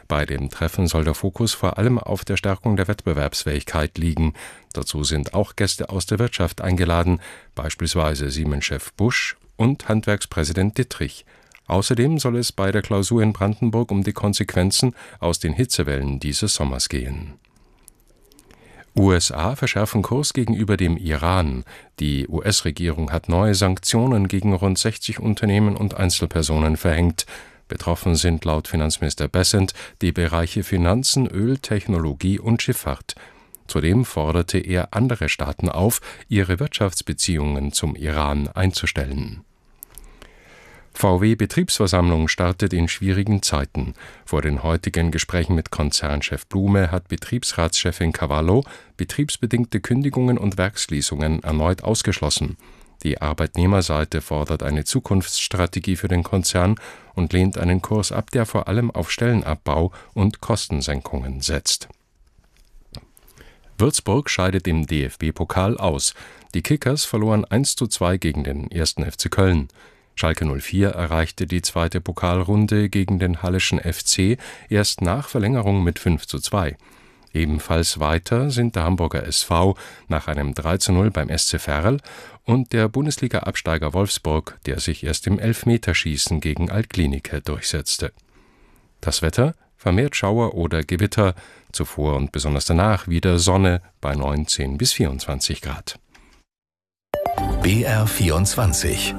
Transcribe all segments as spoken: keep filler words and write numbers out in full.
Bei dem Treffen soll der Fokus vor allem auf der Stärkung der Wettbewerbsfähigkeit liegen. Dazu sind auch Gäste aus der Wirtschaft eingeladen, beispielsweise Siemens-Chef Busch und Handwerkspräsident Dittrich. Außerdem soll es bei der Klausur in Brandenburg um die Konsequenzen aus den Hitzewellen dieses Sommers gehen. U S A verschärfen Kurs gegenüber dem Iran. Die U S-Regierung hat neue Sanktionen gegen rund sechzig Unternehmen und Einzelpersonen verhängt. Betroffen sind laut Finanzminister Bessent die Bereiche Finanzen, Öl, Technologie und Schifffahrt. Zudem forderte er andere Staaten auf, ihre Wirtschaftsbeziehungen zum Iran einzustellen. V W-Betriebsversammlung startet in schwierigen Zeiten. Vor den heutigen Gesprächen mit Konzernchef Blume hat Betriebsratschefin Cavallo betriebsbedingte Kündigungen und Werksschließungen erneut ausgeschlossen. Die Arbeitnehmerseite fordert eine Zukunftsstrategie für den Konzern und lehnt einen Kurs ab, der vor allem auf Stellenabbau und Kostensenkungen setzt. Würzburg scheidet im D F B-Pokal aus. Die Kickers verloren eins zu zwei gegen den ersten F C Köln. Schalke null vier erreichte die zweite Pokalrunde gegen den Halleschen F C erst nach Verlängerung mit fünf zu zwei. Ebenfalls weiter sind der Hamburger S V nach einem drei zu null beim S C Verl und der Bundesliga-Absteiger Wolfsburg, der sich erst im Elfmeterschießen gegen Altklinike durchsetzte. Das Wetter: vermehrt Schauer oder Gewitter, zuvor und besonders danach wieder Sonne bei neunzehn bis vierundzwanzig Grad. B R vierundzwanzig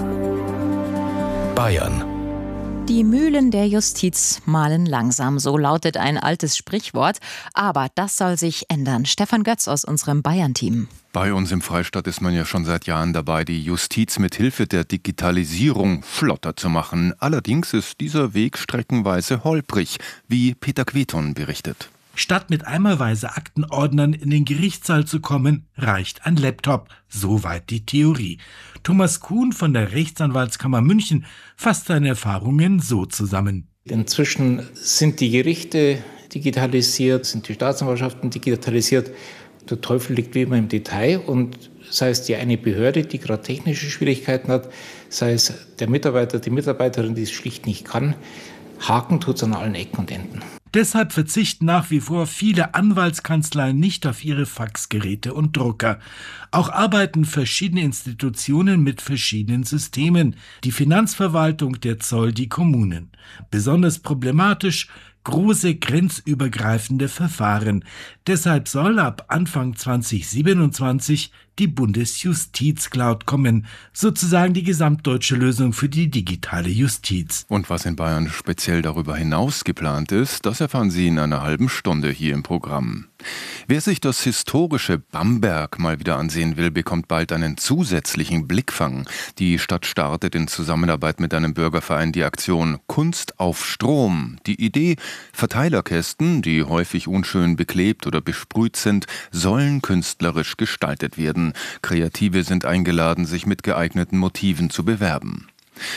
Bayern. Die Mühlen der Justiz mahlen langsam, so lautet ein altes Sprichwort. Aber das soll sich ändern. Stefan Götz aus unserem Bayern-Team. Bei uns im Freistaat ist man ja schon seit Jahren dabei, die Justiz mit Hilfe der Digitalisierung flotter zu machen. Allerdings ist dieser Weg streckenweise holprig, wie Peter Queton berichtet. Statt mit eimerweise Aktenordnern in den Gerichtssaal zu kommen, reicht ein Laptop. Soweit die Theorie. Thomas Kuhn von der Rechtsanwaltskammer München fasst seine Erfahrungen so zusammen. Inzwischen sind die Gerichte digitalisiert, sind die Staatsanwaltschaften digitalisiert. Der Teufel liegt wie immer im Detail und sei es die eine Behörde, die gerade technische Schwierigkeiten hat, sei es der Mitarbeiter, die Mitarbeiterin, die es schlicht nicht kann, haken tut es an allen Ecken und Enden. Deshalb verzichten nach wie vor viele Anwaltskanzleien nicht auf ihre Faxgeräte und Drucker. Auch arbeiten verschiedene Institutionen mit verschiedenen Systemen. Die Finanzverwaltung, der Zoll, die Kommunen. Besonders problematisch: große grenzübergreifende Verfahren. Deshalb soll ab Anfang zwanzig siebenundzwanzig die Bundesjustizcloud kommen, sozusagen die gesamtdeutsche Lösung für die digitale Justiz. Und was in Bayern speziell darüber hinaus geplant ist, das erfahren Sie in einer halben Stunde hier im Programm. Wer sich das historische Bamberg mal wieder ansehen will, bekommt bald einen zusätzlichen Blickfang. Die Stadt startet in Zusammenarbeit mit einem Bürgerverein die Aktion Kunst auf Strom. Die Idee: Verteilerkästen, die häufig unschön beklebt oder besprüht sind, sollen künstlerisch gestaltet werden. Kreative sind eingeladen, sich mit geeigneten Motiven zu bewerben.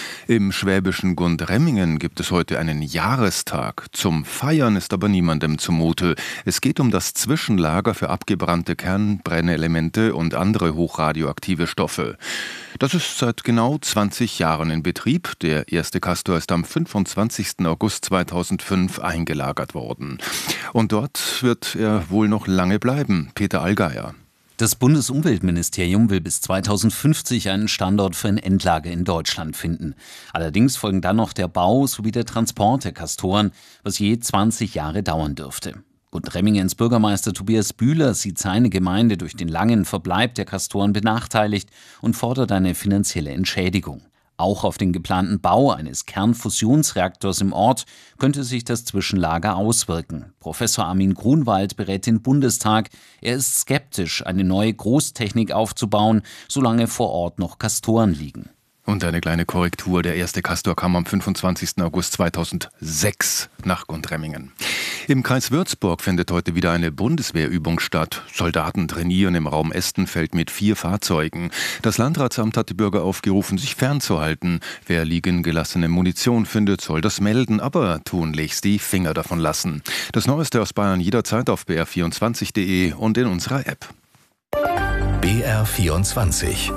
Im schwäbischen Gundremmingen gibt es heute einen Jahrestag. Zum Feiern ist aber niemandem zumute. Es geht um das Zwischenlager für abgebrannte Kernbrennelemente und andere hochradioaktive Stoffe. Das ist seit genau zwanzig Jahren in Betrieb. Der erste Castor ist am fünfundzwanzigsten August zweitausendfünf eingelagert worden. Und dort wird er wohl noch lange bleiben. Peter Allgeier. Das Bundesumweltministerium will bis zweitausendfünfzig einen Standort für ein Endlager in Deutschland finden. Allerdings folgen dann noch der Bau sowie der Transport der Castoren, was je zwanzig Jahre dauern dürfte. Gundremmingens Bürgermeister Tobias Bühler sieht seine Gemeinde durch den langen Verbleib der Castoren benachteiligt und fordert eine finanzielle Entschädigung. Auch auf den geplanten Bau eines Kernfusionsreaktors im Ort könnte sich das Zwischenlager auswirken. Professor Armin Grunwald berät den Bundestag. Er ist skeptisch, eine neue Großtechnik aufzubauen, solange vor Ort noch Castoren liegen. Und eine kleine Korrektur: Der erste Castor kam am fünfundzwanzigsten August zweitausendsechs nach Gundremmingen. Im Kreis Würzburg findet heute wieder eine Bundeswehrübung statt. Soldaten trainieren im Raum Estenfeld mit vier Fahrzeugen. Das Landratsamt hat die Bürger aufgerufen, sich fernzuhalten. Wer liegen gelassene Munition findet, soll das melden, aber tunlichst die Finger davon lassen. Das Neueste aus Bayern jederzeit auf b r vierundzwanzig punkt d e und in unserer App. B R vierundzwanzig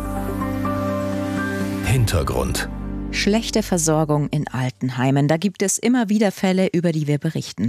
Hintergrund. Schlechte Versorgung in Altenheimen. Da gibt es immer wieder Fälle, über die wir berichten.